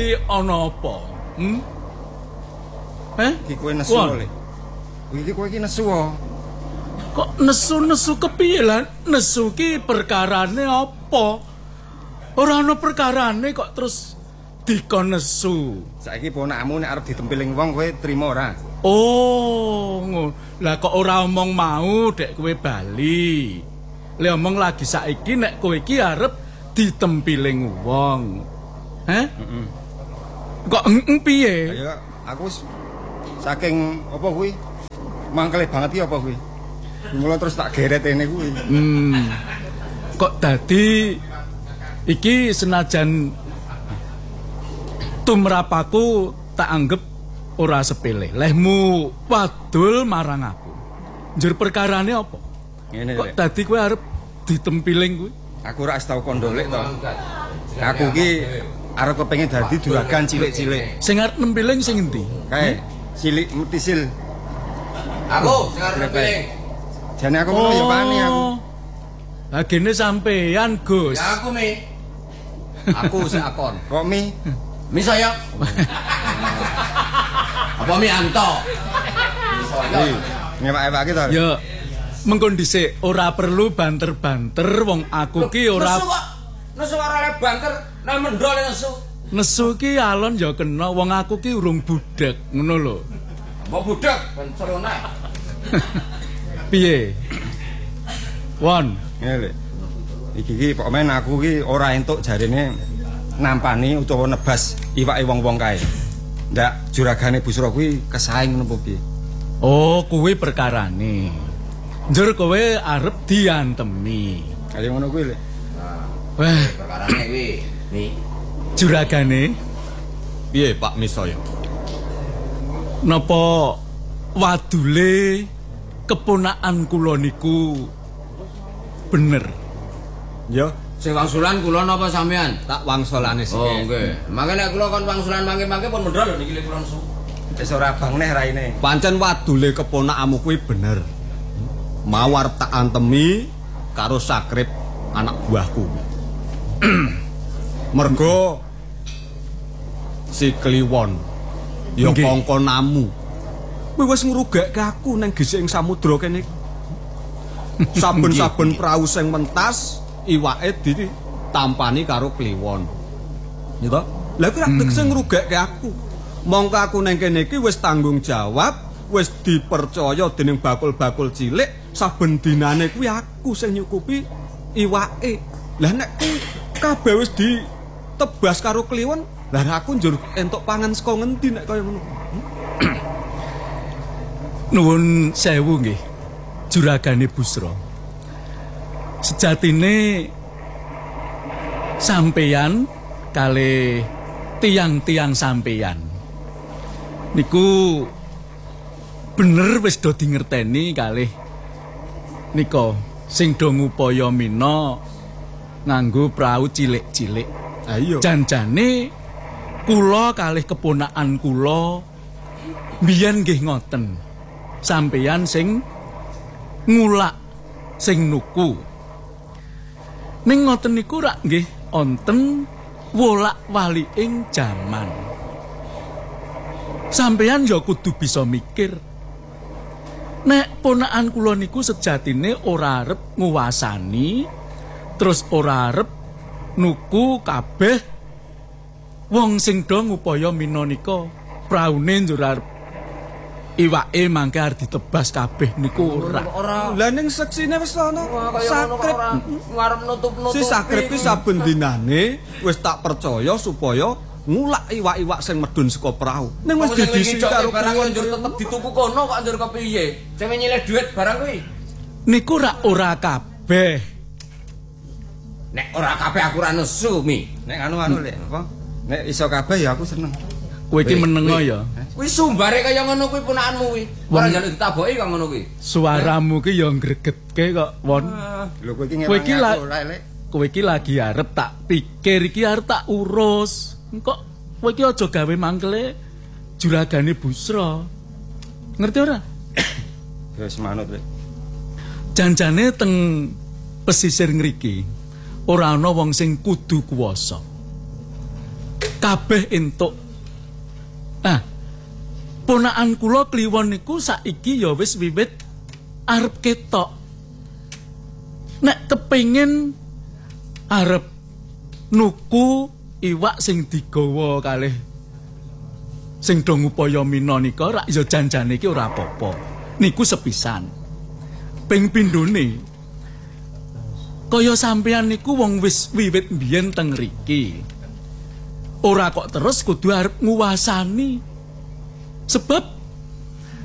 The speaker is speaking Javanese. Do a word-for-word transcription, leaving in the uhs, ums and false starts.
iki ana apa? Hmm? Eh? Iki kowe nesu le. Iki kowe iki nesu. Kok nesu-nesu kepiye lah? Nesu ki perkarane apa? Ora ana perkarane kok terus dikon nesu. Saiki ponakmu nek arep ditempiling wong kowe trima ora? Oh, ngono. Lah kok ora omong mau dek kowe bali. Le omong lagi saiki nek kowe iki arep ditempiling wong. Heh? Heeh. Kok eng piye? Ya aku saking apa kuwi? Mangkele banget iki apa kuwi? Mula terus tak geret ini kuwi. Hmm. Kok dadi iki senajan tumrapaku tak anggap ora sepele. Lehmu wadul marang aku. Njur perkarane apa? Ngene kok dadi kowe arep ditempiling kuwi? Aku ora tau kondolek to. Aku ki arep kepengin dadi juragan cilik-cilik. Sing arep nempiling sing endi? Kae cilik mutisil. Aku sing arep nempiling. Jane aku ngono ya pani aku. Lah gene sampean, Gus. Ya aku mi. Aku sing akon. Kok mi? Mi saya. Apa mi Anto? Iki ngepak-epak to. Ya. Mengko dhisik ora perlu banter-banter wong aku ki ora Nesu kok. Nesu ora oleh banter, nek mendol nesu. Nesu ki alon ya kena wong aku ki urung budhek, ngono lho. Mbok budhek ben serone. Piye? Won, Ngene. Iki ki pokoknya aku ki ora entuk jarene nampani utawa nebas iwake wong-wong kae. Ndak juragane Busra kuwi kesaing ngono piye? oh kuwi perkarane. Njur kowe arep diantemi. Kaya ngono kuwi lho. Wah, Perkarane kuwi. Mi. juragane Piye Pak Misaya? napa wadule keponakan kula niku bener? Ya, Sing wangsulan kula napa sampean? Tak wangsulane sik. Oh nggih. Mangke nek kula kon wangsulan mangke-mangke pun mendol lho niki kula nesu. wis ora bang neh raine. Pancen wadule keponakmu kuwi bener. Mau arep tak antemi karo sakrip anak buahku. Mergo si Kliwon ya Nggih. kongkonamu. Kuwi wis ngrugekke aku nang gising samudra kene. Saben-saben prau sing mentas iwake ditampani karo Kliwon. Ya toh? Lah kuwi ra sing ngrugekke aku. Mongko aku nang kene iki wis tanggung jawab, wis dipercaya dening bakul-bakul cilik, saben dinane kuwi aku sing nyukupi iwake. Lah nek kuwi kabeh wis ditebas karo Kliwon, lah aku njur entuk pangan saka ngendi nek kaya ngono? Nuwun sewu nggih. Juragane Busra. Sejatine sampeyan kalih tiang-tiang sampeyan niku bener wis do dingerteni kalih nika sing do ngupaya mina nganggo prau cilik-cilik. Ha iya. Janjane kula kalih keponakan kula biyen nggih ngoten. Sampeyan sing ngulak sing nuku. Ning ngoten niku rak nggih onten wolak-waliking jaman. Sampeyan ya kudu bisa mikir. Nek ponakan kula niku sejatine ora arep nguwasani, terus ora arep nuku kabeh wong sing do ngupaya mina nika praune njur arep iwake mangke arep ditebas kabeh niku ora. Ora Lah ning seksine wis ana sakrip. ngarep nutup-nutup. Si sakrip ki saben dinane wis tak percaya supaya ngulak iwak-iwak sing medun saka prau. Ning wis didisi karo barang Kliwon njur tetep dituku kono kok njur kepiye? Sing nyilih dhuwit barang kuwi. Niku rak ora kabeh. Nek ora kabeh aku ora nesu, Mi. Nek anu-anu lek apa? Nek iso kabeh ya aku seneng. Kowe iki menengo ya. Kuwi sumbare kaya ngono kuwi ponakanmu kuwi. Ora njaluk ditaboki kok ngono kuwi. Suaramu ki ya ngregetke kok, Won. Lho kowe iki Kowe iki ngewangi la- aku ora lek. Kowe iki lagi arep tak pikir iki arep tak urus. Kok kowe iki aja gawe mangkele juragane Busra. Ngerti ora? Ya wis manut lek. Janjane teng pesisir ngriki ora ana wong sing kudu kuwasa. kabeh entuk. Ah, ponakan kula kliwon niku saiki ya wis wiwit arep ketok. Nek kepengin arep nuku iwak sing digawa kalih sing do ngupaya mina nika rak ya janjane iki ora apa-apa. Niku sepisan. Ping pindhone kaya sampeyan niku wong wis wiwit biyen teng mriki. Ora kok terus kudu arep nguwasani. Sebab